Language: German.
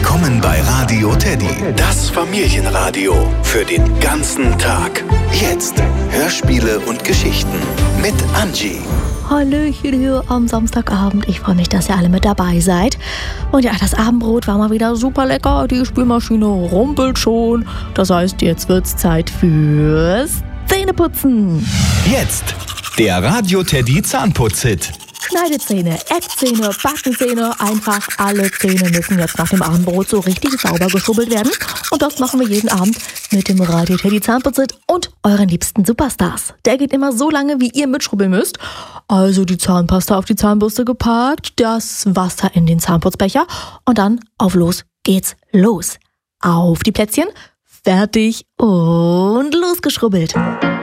Willkommen bei Radio Teddy, das Familienradio für den ganzen Tag. Jetzt Hörspiele und Geschichten mit Angie. Hallöchen hier am Samstagabend. Ich freue mich, dass ihr alle mit dabei seid. Und ja, das Abendbrot war mal wieder super lecker. Die Spülmaschine rumpelt schon. Das heißt, jetzt wird's Zeit fürs Zähneputzen. Jetzt der Radio Teddy Zahnputz-Hit. Schneidezähne, Eckzähne, Backenzähne, einfach alle Zähne müssen jetzt nach dem Abendbrot so richtig sauber geschubbelt werden. Und das machen wir jeden Abend mit dem Radio Teddy Zahnputz-Hit und euren liebsten Superstars. Der geht immer so lange, wie ihr mitschrubbeln müsst. Also die Zahnpasta auf die Zahnbürste gepackt, das Wasser in den Zahnputzbecher und dann auf los geht's los. Auf die Plätzchen, fertig und losgeschrubbelt.